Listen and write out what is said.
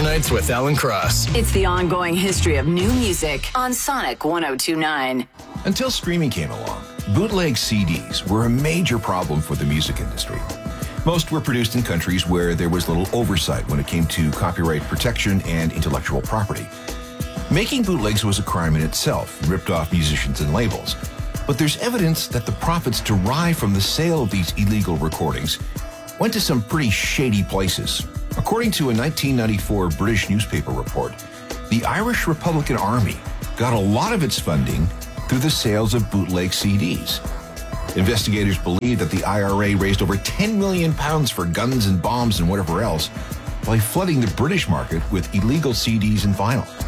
Nights with Alan Cross. It's the ongoing history of new music on Sonic 102.9. Until streaming came along, bootleg CDs were a major problem for the music industry. Most were produced in countries where there was little oversight when it came to copyright protection and intellectual property. Making bootlegs was a crime in itself, ripped off musicians and labels. But there's evidence that the profits derived from the sale of these illegal recordings went to some pretty shady places. According to a 1994 British newspaper report, the Irish Republican Army got a lot of its funding through the sales of bootleg CDs. Investigators believe that the IRA raised over £10 million for guns and bombs and whatever else by flooding the British market with illegal CDs and vinyl.